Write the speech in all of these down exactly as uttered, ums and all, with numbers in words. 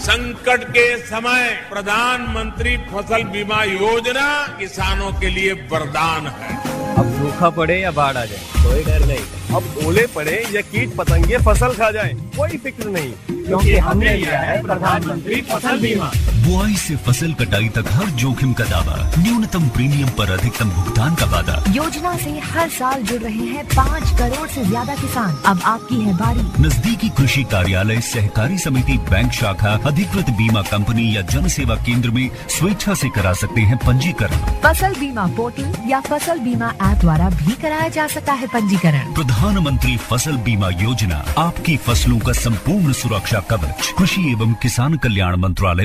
संकट के समय प्रधानमंत्री फसल बीमा योजना किसानों के लिए वरदान है। अब सूखा पड़े या बाढ़ आ जाए कोई डर नहीं। अब ओले पड़े या कीट पतंगे फसल खा जाए कोई फिक्र नहीं, क्योंकि हमने लिया है प्रधानमंत्री फसल बीमा। बुआई से फसल कटाई तक हर जोखिम का दावा, न्यूनतम प्रीमियम पर अधिकतम भुगतान का वादा। योजना से हर साल जुड़ रहे हैं पाँच करोड़ से ज्यादा किसान। अब आपकी है बारी। नजदीकी कृषि कार्यालय, सहकारी समिति, बैंक शाखा, अधिकृत बीमा कंपनी या जन सेवा केंद्र में स्वेच्छा से करा सकते हैं पंजीकरण। फसल बीमा पोर्टल या फसल बीमा ऐप द्वारा भी कराया जा सकता है पंजीकरण। प्रधानमंत्री फसल बीमा योजना, आपकी फसलों का संपूर्ण सुरक्षा कवच। कृषि एवं किसान कल्याण मंत्रालय।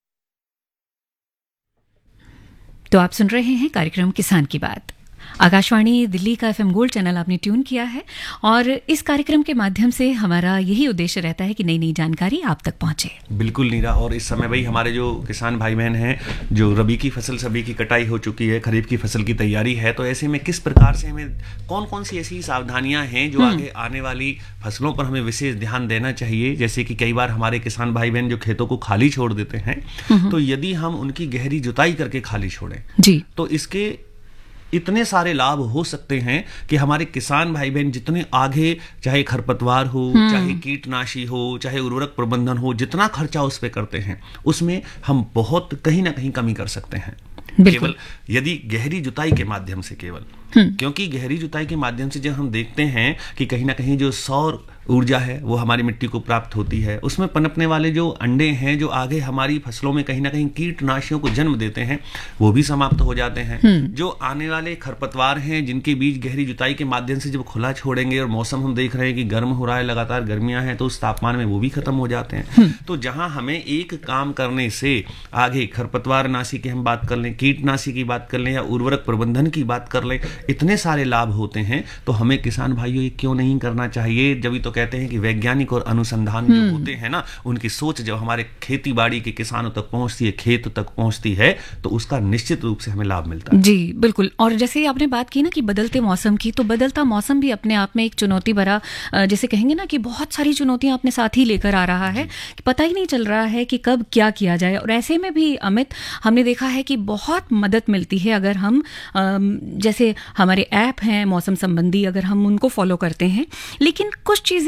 तो आप सुन रहे हैं कार्यक्रम किसान की बात। आकाशवाणी दिल्ली का एफएम गोल्ड चैनल आपने ट्यून किया है और इस कार्यक्रम के माध्यम से हमारा यही उद्देश्य रहता है कि नई नई जानकारी आप तक पहुंचे। बिल्कुल नीरा, और इस समय भाई हमारे जो किसान भाई बहन हैं, जो रबी की फसल सभी की कटाई हो चुकी है, खरीफ की फसल की तैयारी है, तो ऐसे में किस प्रकार से हमें कौन कौन सी ऐसी सावधानियां हैं जो आगे आने वाली फसलों पर हमें विशेष ध्यान देना चाहिए। जैसे कि कई बार हमारे किसान भाई बहन जो खेतों को खाली छोड़ देते हैं, तो यदि हम उनकी गहरी जुताई करके खाली छोड़ें जी, तो इसके इतने सारे लाभ हो सकते हैं कि हमारे किसान भाई बहन जितने आगे, चाहे खरपतवार हो, चाहे कीटनाशी हो, चाहे उर्वरक प्रबंधन हो, जितना खर्चा उस पे करते हैं उसमें हम बहुत कहीं ना कहीं कमी कर सकते हैं, केवल यदि गहरी जुताई के माध्यम से। केवल क्योंकि गहरी जुताई के माध्यम से जब हम देखते हैं कि कहीं ना कहीं जो सौर ऊर्जा है वो हमारी मिट्टी को प्राप्त होती है, उसमें पनपने वाले जो अंडे हैं जो आगे हमारी फसलों में कहीं ना कहीं कीटनाशियों को जन्म देते हैं, वो भी समाप्त हो जाते हैं। जो आने वाले खरपतवार हैं जिनके बीज गहरी जुताई के माध्यम से जब खुला छोड़ेंगे, और मौसम हम देख रहे हैं कि गर्म हो रहा है, लगातार गर्मियां हैं, तो उस तापमान में वो भी खत्म हो जाते हैं। तो जहां हमें एक काम करने से आगे खरपतवार नाशी की हम बात कर लें, कीटनाशी की बात कर लें या उर्वरक प्रबंधन की बात कर लें, इतने सारे लाभ होते हैं, तो हमें किसान भाइयों ये क्यों नहीं करना चाहिए। जब तो कहते हैं कि वैज्ञानिक और अनुसंधान जो होते हैं ना, उनकी सोच जब हमारे खेती बाड़ी के किसानों तक पहुंचती है, खेत तक पहुंचती है, तो उसका निश्चित रूप से हमें लाभ मिलता है। जी बिल्कुल। और जैसे आपने बात की ना कि बदलते मौसम की, तो बदलता मौसम भी अपने आप में एक चुनौती भरा, जैसे कहेंगे ना कि बहुत सारी चुनौतियां अपने साथ ही लेकर आ रहा है कि पता ही नहीं चल रहा है कि कब क्या किया जाए। और ऐसे में भी अमित, हमने देखा है कि बहुत मदद मिलती है अगर हम जैसे हमारे ऐप हैं मौसम संबंधी, अगर हम उनको फॉलो करते हैं। लेकिन कुछ चीजें